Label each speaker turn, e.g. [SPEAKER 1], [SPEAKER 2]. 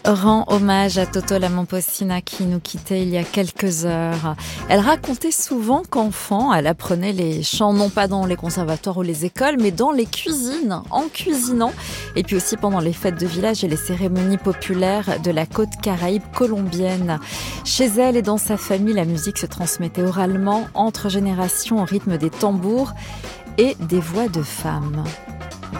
[SPEAKER 1] Rend hommage à Toto Lamamposina qui nous quittait il y a quelques heures. Elle racontait souvent qu'enfant, elle apprenait les chants non pas dans les conservatoires ou les écoles, mais dans les cuisines, en cuisinant. Et puis aussi pendant les fêtes de village et les cérémonies populaires de la côte caraïbe colombienne. Chez elle et dans sa famille, la musique se transmettait oralement entre générations au rythme des tambours et des voix de femmes.